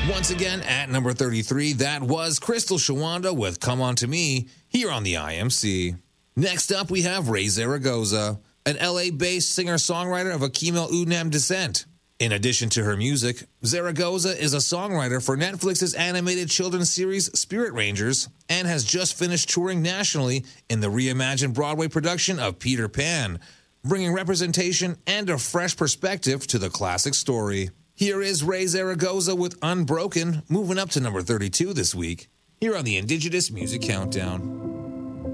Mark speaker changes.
Speaker 1: Once again, at number 33, that was Crystal Shawanda with Come On To Me here on the IMC. Next up, we have Ray Zaragoza, an LA-based singer-songwriter of Akimel Udnam descent. In addition to her music, Zaragoza is a songwriter for Netflix's animated children's series Spirit Rangers and has just finished touring nationally in the reimagined Broadway production of Peter Pan, bringing representation and a fresh perspective to the classic story. Here is Ray Zaragoza with Unbroken, moving up to number 32 this week, here on the Indigenous Music Countdown.